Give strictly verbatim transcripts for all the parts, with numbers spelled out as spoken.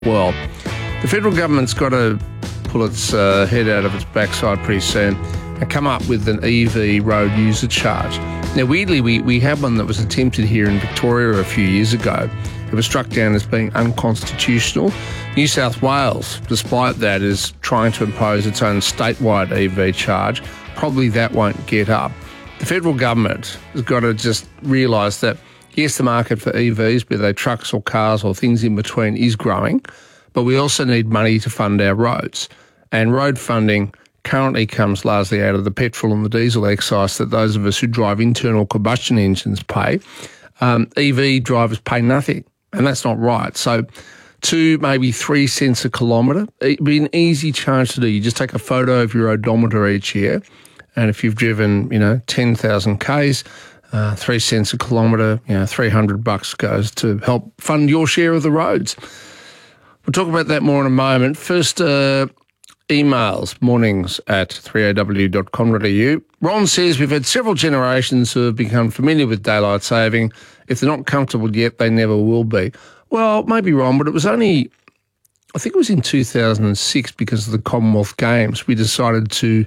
Well, the federal government's got to pull its uh, head out of its backside pretty soon and come up with an E V road user charge. Now, weirdly, we, we had one that was attempted here in Victoria a few years ago. It was struck down as being unconstitutional. New South Wales, despite that, is trying to impose its own statewide E V charge. Probably that won't get up. The federal government has got to just realise that, yes, the market for E Vs, whether they're trucks or cars or things in between, is growing, but we also need money to fund our roads. And road funding currently comes largely out of the petrol and the diesel excise that those of us who drive internal combustion engines pay. Um, E V drivers pay nothing, and that's not right. So two, maybe three cents a kilometre, it'd be an easy charge to do. You just take a photo of your odometer each year, and if you've driven, you know, ten thousand kays, uh, three cents a kilometre, you know, three hundred bucks goes to help fund your share of the roads. We'll talk about that more in a moment. First, uh, emails, mornings at three a w dot com dot a u. Ron says we've had several generations who have become familiar with daylight saving. If they're not comfortable yet, they never will be. Well, maybe Ron, but it was only, I think it was in two thousand six, because of the Commonwealth Games, we decided to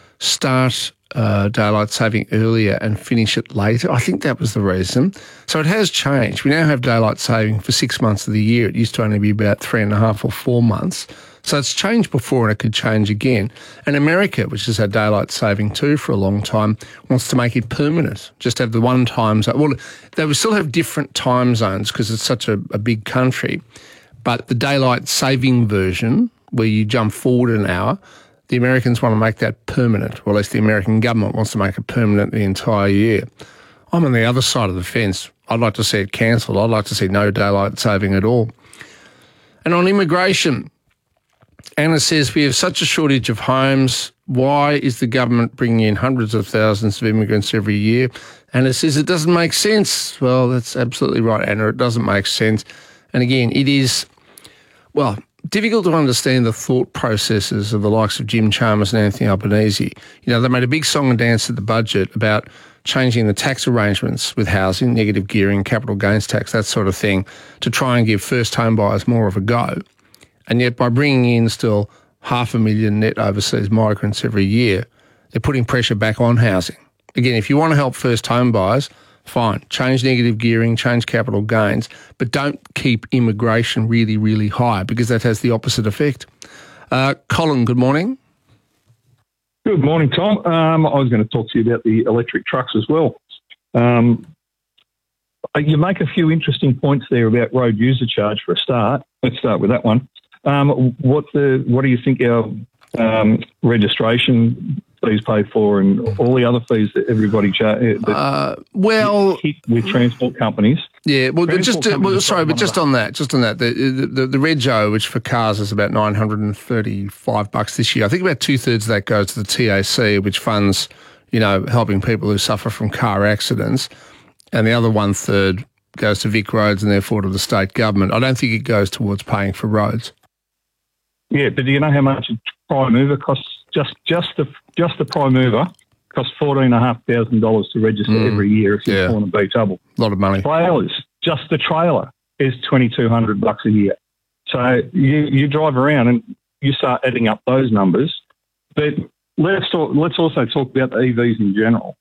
start uh, daylight saving earlier and finish it later. I think that was the reason. So it has changed. We now have daylight saving for six months of the year. It used to only be about three and a half or four months. So it's changed before and it could change again. And America, which has had daylight saving too for a long time, wants to make it permanent. Just have the one time zone. Well, they will still have different time zones because it's such a, a big country. But the daylight saving version, where you jump forward an hour, the Americans want to make that permanent, or at least the American government wants to make it permanent the entire year. I'm on the other side of the fence. I'd like to see it cancelled. I'd like to see no daylight saving at all. And on immigration, Anna says, we have such a shortage of homes. Why is the government bringing in hundreds of thousands of immigrants every year? Anna says it doesn't make sense. Well, that's absolutely right, Anna. It doesn't make sense. And again, it is, well, difficult to understand the thought processes of the likes of Jim Chalmers and Anthony Albanese. You know, they made a big song and dance at the budget about changing the tax arrangements with housing, negative gearing, capital gains tax, that sort of thing, to try and give first home buyers more of a go. And yet by bringing in still half a million net overseas migrants every year, they're putting pressure back on housing. Again, if you want to help first home buyers, fine, change negative gearing, change capital gains, but don't keep immigration really, really high, because that has the opposite effect. Uh, Colin, good morning. Good morning, Tom. Um, I was going to talk to you about the electric trucks as well. Um, you make a few interesting points there about road user charge for a start. Let's start with that one. Um, what the what do you think our um, registration fees pay for, and all the other fees that everybody charges? Uh, well, with transport companies. Yeah, well, just uh, well, sorry, but just on that, just on that, the the, the Rego, which for cars is about nine hundred and thirty-five bucks this year. I think about two thirds of that goes to the T A C, which funds, you know, helping people who suffer from car accidents, and the other one third goes to Vic Roads and therefore to the state government. I don't think it goes towards paying for roads. Yeah, but do you know how much a prime mover costs? Just just the just the prime mover costs fourteen and a half thousand dollars to register mm, every year if you're born and be double. A lot of money. Trailers, just the trailer is twenty two hundred bucks a year. So you you drive around and you start adding up those numbers. But let's talk, let's also talk about the E Vs in general.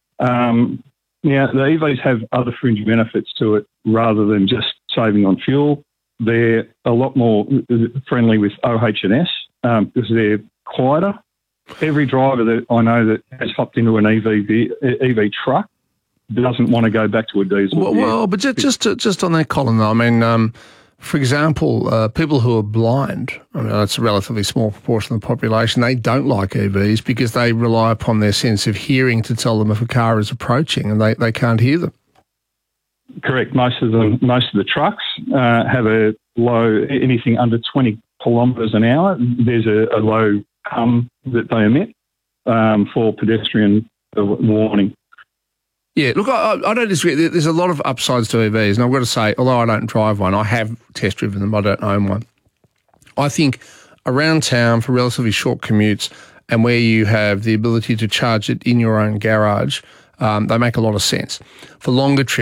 Um, now the E Vs have other fringe benefits to it rather than just saving on fuel. They're a lot more friendly with O H and S um, because they're quieter. Every driver that I know that has hopped into an E V E V truck doesn't want to go back to a diesel. Well, well but just just, to, just on that, Colin, though, I mean, um, for example, uh, people who are blind, I mean, that's a relatively small proportion of the population, they don't like E Vs because they rely upon their sense of hearing to tell them if a car is approaching, and they, they can't hear them. Correct. Most of them, most of the trucks uh, have a low, anything under twenty kilometres an hour. There's a, a low hum that they emit um, for pedestrian warning. Yeah, look, I, I don't disagree. There's a lot of upsides to E Vs, and I've got to say, although I don't drive one, I have test driven them. I don't own one. I think around town for relatively short commutes, and where you have the ability to charge it in your own garage, um, they make a lot of sense. For longer trips,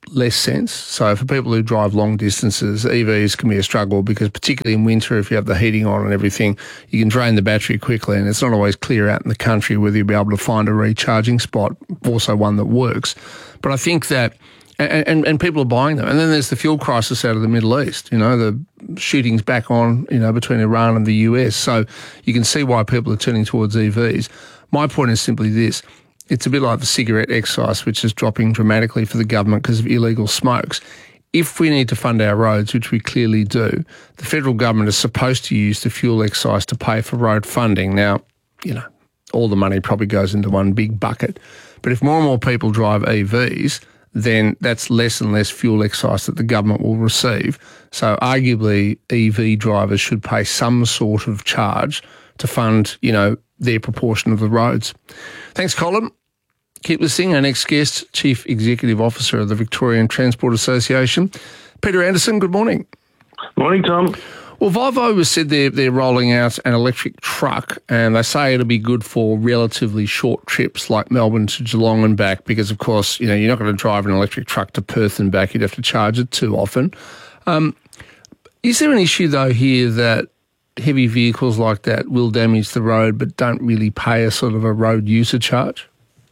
less sense. So for people who drive long distances, E Vs can be a struggle because particularly in winter, if you have the heating on and everything, you can drain the battery quickly and it's not always clear out in the country whether you'll be able to find a recharging spot, also one that works. But I think that, and, and, and people are buying them. And then there's the fuel crisis out of the Middle East, you know, the shootings back on, you know, between Iran and the U S. So you can see why people are turning towards E Vs. My point is simply this. It's a bit like the cigarette excise, which is dropping dramatically for the government because of illegal smokes. If we need to fund our roads, which we clearly do, the federal government is supposed to use the fuel excise to pay for road funding. Now, you know, all the money probably goes into one big bucket. But if more and more people drive E Vs, then that's less and less fuel excise that the government will receive. So arguably, E V drivers should pay some sort of charge to fund, you know, their proportion of the roads. Thanks, Colin. Keep listening. Our next guest, Chief Executive Officer of the Victorian Transport Association, Peter Anderson. Good morning. Morning, Tom. Well, Volvo has said they're, they're rolling out an electric truck, and they say it'll be good for relatively short trips like Melbourne to Geelong and back because, of course, you know, you're not going to drive an electric truck to Perth and back. You'd have to charge it too often. Um, is there an issue, though, here that heavy vehicles like that will damage the road but don't really pay a sort of a road user charge?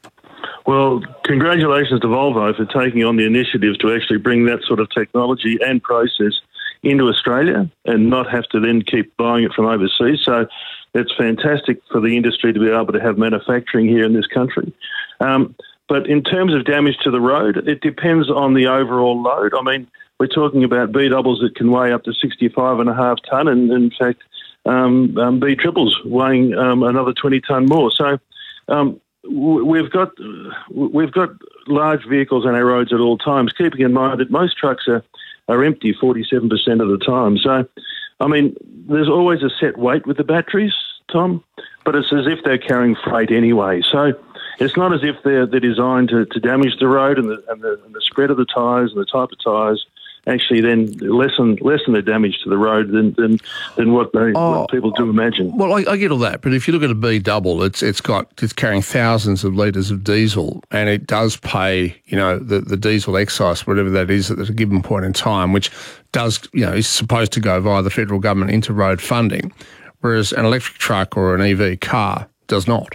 Well, congratulations to Volvo for taking on the initiative to actually bring that sort of technology and process into Australia and not have to then keep buying it from overseas. So it's fantastic for the industry to be able to have manufacturing here in this country. Um, but in terms of damage to the road, it depends on the overall load. I mean, we're talking about B doubles that can weigh up to sixty-five and a half tonne, and in fact, um, um, B triples weighing um, another twenty tonne more. So um, we've got we've got large vehicles on our roads at all times. Keeping in mind that most trucks are are empty forty-seven percent of the time. So, I mean, there's always a set weight with the batteries, Tom, but it's as if they're carrying freight anyway. So it's not as if they're they're designed to, to damage the road, and the, and the and the spread of the tyres and the type of tyres actually then lessen lessen the damage to the road than than, than what, they, oh, what people do imagine. Well, I, I get all that, but if you look at a B double, it's it's got it's carrying thousands of litres of diesel, and it does pay, you know, the, the diesel excise, whatever that is, at a given point in time, which does, you know, is supposed to go via the federal government into road funding, whereas an electric truck or an E V car does not.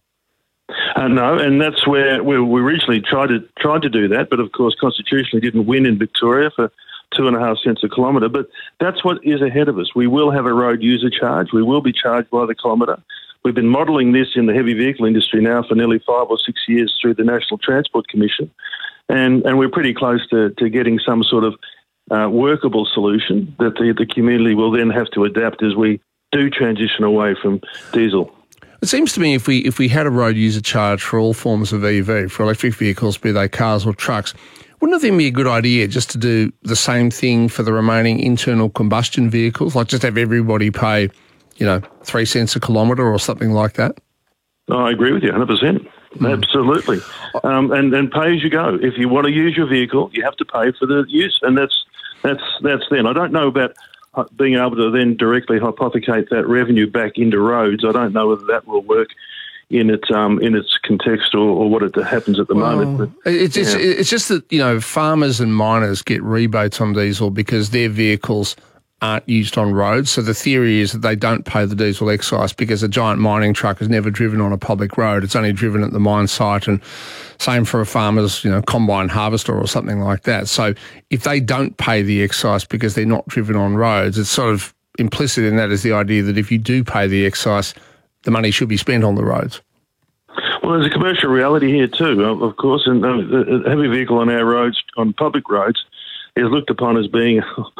Uh, no, and that's where we, we originally tried to tried to do that, but of course constitutionally didn't win in Victoria for two and a half cents a kilometre. But that's what is ahead of us. We will have a road user charge. We will be charged by the kilometre. We've been modelling this in the heavy vehicle industry now for nearly five or six years through the National Transport Commission, and and we're pretty close to, to getting some sort of uh, workable solution that the, the community will then have to adapt as we do transition away from diesel. It seems to me if we if we had a road user charge for all forms of E V, for electric vehicles, be they cars or trucks, wouldn't it then be a good idea just to do the same thing for the remaining internal combustion vehicles? Like just have everybody pay, you know, three cents a kilometre or something like that? Oh, I agree with you, one hundred percent. Mm. Absolutely. Um, and, and pay as you go. If you want to use your vehicle, you have to pay for the use, and that's that's that's then. I don't know about being able to then directly hypothecate that revenue back into roads. I don't know whether that will work in its um, in its context or, or what it happens at the well, moment. But, it's, it's, yeah. it's just that, you know, farmers and miners get rebates on diesel because their vehicles aren't used on roads. So the theory is that they don't pay the diesel excise because a giant mining truck is never driven on a public road. It's only driven at the mine site, and same for a farmer's, you know, combine harvester or something like that. So if they don't pay the excise because they're not driven on roads, it's sort of implicit in that is the idea that if you do pay the excise, the money should be spent on the roads. Well, there's a commercial reality here too, of course, and a heavy vehicle on our roads, on public roads, is looked upon as being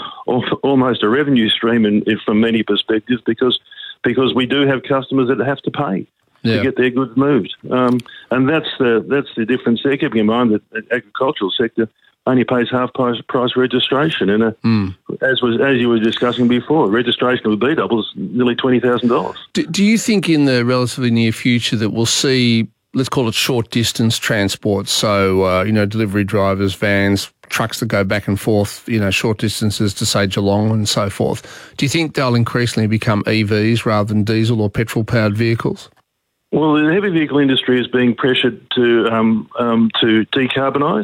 almost a revenue stream in, in, from many perspectives because because we do have customers that have to pay yeah. to get their goods moved. Um, and that's the that's the difference there, keeping in mind that the agricultural sector only pays half price, price registration. And a, mm. as was as you were discussing before, registration of a B double is nearly twenty thousand dollars. Do, do you think in the relatively near future that we'll see, let's call it short distance transport, so, uh, you know, delivery drivers, vans, trucks that go back and forth, you know, short distances to, say, Geelong and so forth. Do you think they'll increasingly become E Vs rather than diesel or petrol-powered vehicles? Well, the heavy vehicle industry is being pressured to um, um, to decarbonise,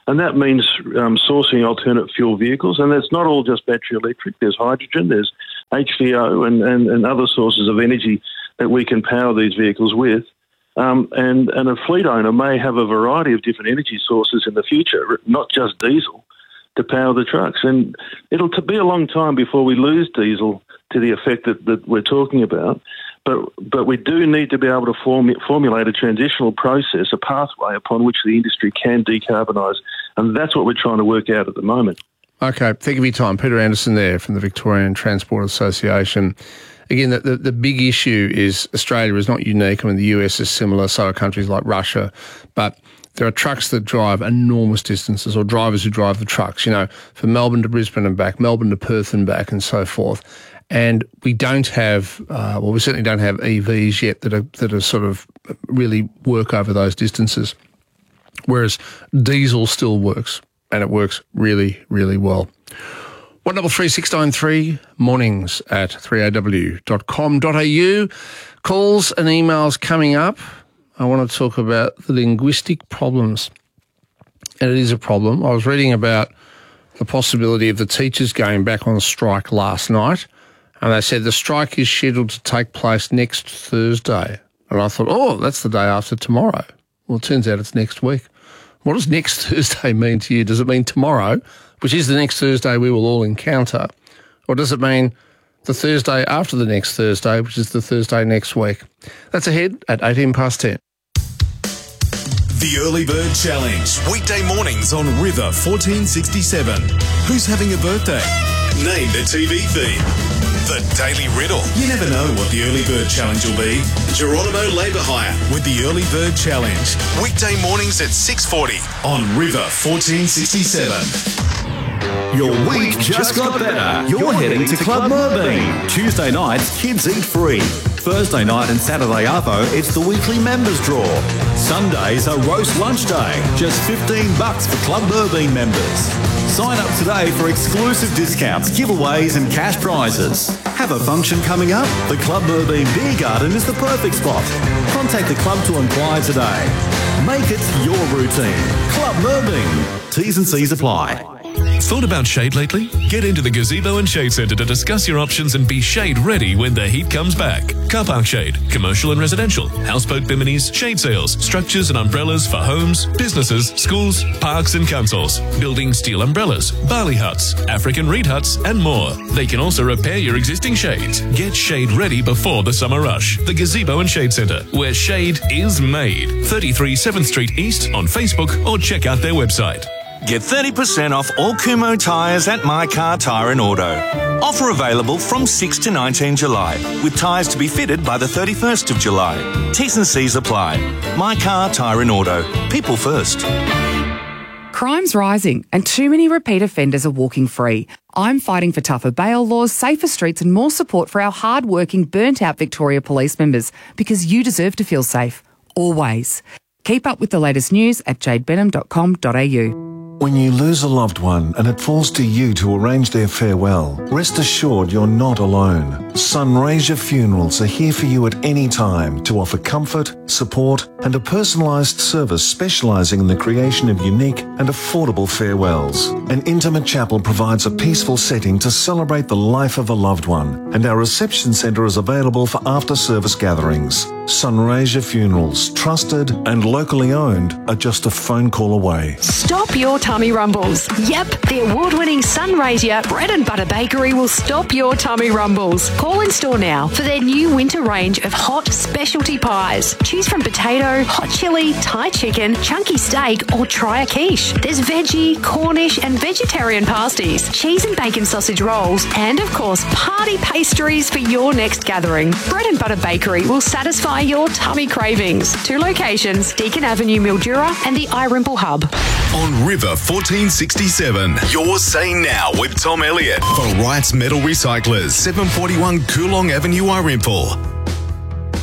And that means um, sourcing alternate fuel vehicles. And it's not all just battery electric. There's hydrogen, there's H V O and, and, and other sources of energy that we can power these vehicles with. Um, and, and a fleet owner may have a variety of different energy sources in the future, not just diesel, to power the trucks. And it'll be a long time before we lose diesel to the effect that, that we're talking about. But but we do need to be able to form, formulate a transitional process, a pathway upon which the industry can decarbonise. And that's what we're trying to work out at the moment. Okay, thank you for your time. Peter Anderson there from the Victorian Transport Association. Again, the, the, the big issue is Australia is not unique. I mean, the U S is similar, so are countries like Russia. But there are trucks that drive enormous distances, or drivers who drive the trucks, you know, from Melbourne to Brisbane and back, Melbourne to Perth and back, and so forth. And we don't have, uh, well, we certainly don't have E Vs yet that are that are sort of really work over those distances, whereas diesel still works, and it works really, really well. one double three six nine three, mornings at three a w dot com dot a u. Calls and emails coming up. I want to talk about the linguistic problems. And it is a problem. I was reading about the possibility of the teachers going back on strike last night, and they said the strike is scheduled to take place next Thursday. And I thought, oh, that's the day after tomorrow. Well, it turns out it's next week. What does next Thursday mean to you? Does it mean tomorrow, which is the next Thursday we will all encounter? Or does it mean the Thursday after the next Thursday, which is the Thursday next week? That's ahead at eighteen past ten. The Early Bird Challenge, weekday mornings on River fourteen sixty-seven. Who's having a birthday? Name the T V theme. The Daily Riddle. You never know what the Early Bird Challenge will be. Geronimo Labour Hire with the Early Bird Challenge. Weekday mornings at six forty on River fourteen sixty-seven. Your week just got better. You're heading to Club Merbein. Tuesday nights, kids eat free. Thursday night and Saturday arvo, it's the weekly members draw. Sundays are roast lunch day. Just fifteen bucks for Club Merbein members. Sign up today for exclusive discounts, giveaways and cash prizes. Have a function coming up? The Club Merbein Beer Garden is the perfect spot. Contact the club to inquire today. Make it your routine. Club Merbein. T's and C's apply. Thought about shade lately? Get into the Gazebo and Shade Centre to discuss your options and be shade ready when the heat comes back. Car park shade, commercial and residential, houseboat biminis, shade sails, structures and umbrellas for homes, businesses, schools, parks and councils, building steel umbrellas, barley huts, African reed huts and more. They can also repair your existing shades. Get shade ready before the summer rush. The Gazebo and Shade Centre, where shade is made. thirty-three seventh Street East on Facebook, or check out their website. Get thirty percent off all Kumho tyres at My Car Tyre and Auto. Offer available from six to nineteen July, with tyres to be fitted by the thirty-first of July. T's and C's apply. My Car Tyre and Auto. People first. Crime's rising and too many repeat offenders are walking free. I'm fighting for tougher bail laws, safer streets and more support for our hard-working, burnt-out Victoria Police members, because you deserve to feel safe. Always. Keep up with the latest news at jade benham dot com dot a u. When you lose a loved one and it falls to you to arrange their farewell, rest assured you're not alone. Sunraysia Funerals are here for you at any time to offer comfort, support and a personalised service specialising in the creation of unique and affordable farewells. An intimate chapel provides a peaceful setting to celebrate the life of a loved one, and our reception centre is available for after-service gatherings. Sunraysia Funerals, trusted and locally owned, are just a phone call away. Stop your tummy rumbles. Yep, the award-winning Sunraysia Bread and Butter Bakery will stop your tummy rumbles. Call in store now for their new winter range of hot specialty pies. Choose from potato, hot chili, Thai chicken, chunky steak, or try a quiche. There's veggie, Cornish and vegetarian pasties, cheese and bacon sausage rolls, and of course, party pastries for your next gathering. Bread and Butter Bakery will satisfy your tummy cravings. Two locations, Deakin Avenue, Mildura and the iRimple Hub. On River fourteen sixty-seven, you're Say Now with Tom Elliott for Wright's Metal Recyclers, seven forty-one Coolong Avenue, iRimple.